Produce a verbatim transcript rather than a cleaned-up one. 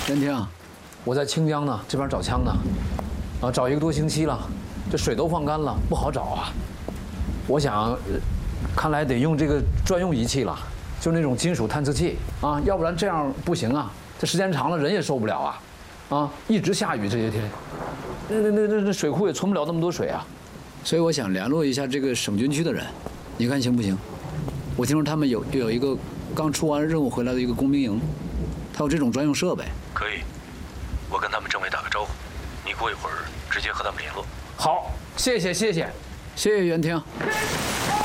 任听，我在清江呢，这边找枪呢，啊，找一个多星期了，这水都放干了，不好找啊。我想，看来得用这个专用仪器了，就那种金属探测器啊，要不然这样不行啊。这时间长了，人也受不了啊，啊，一直下雨这些天，那那那那那水库也存不了那么多水啊。所以我想联络一下这个省军区的人，你看行不行？我听说他们有有一个刚出完任务回来的一个工兵营，他有这种专用设备。 可以，我跟他们政委打个招呼，你过一会儿直接和他们联络。 好，谢谢谢谢，谢谢袁听。